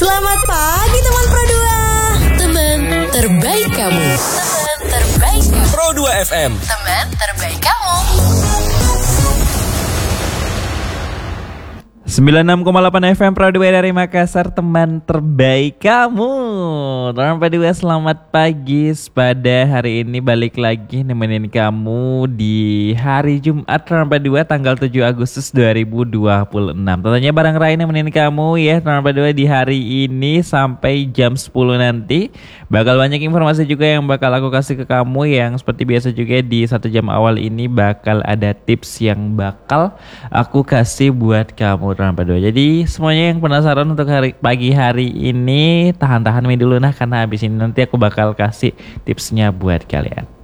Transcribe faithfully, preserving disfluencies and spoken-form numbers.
Selamat pagi teman Pro dua. Teman terbaik kamu. Teman terbaik kamu. Pro dua F M. Teman terbaik kamu. sembilan puluh enam koma delapan F M Pro dua dari Makassar, teman terbaik kamu. Teman Pro dua, selamat pagi. Pada hari ini balik lagi nemenin kamu di hari Jumat Teman Pro dua tanggal tujuh Agustus dua ribu dua puluh enam. Tentunya bareng Rai nemenin kamu ya Teman Pro dua di hari ini sampai jam sepuluh nanti. Bakal banyak informasi juga yang bakal aku kasih ke kamu, yang seperti biasa juga di satu jam awal ini bakal ada tips yang bakal aku kasih buat kamu. Jadi semuanya yang penasaran untuk hari pagi hari ini tahan-tahan dulu nah, karena habis ini nanti aku bakal kasih tipsnya buat kalian.